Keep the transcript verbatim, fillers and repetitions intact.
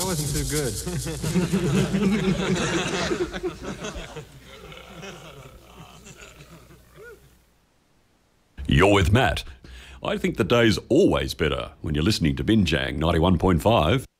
wasn't too good. You're with Matt. I think the day's always better when you're listening to Binjang ninety-one point five.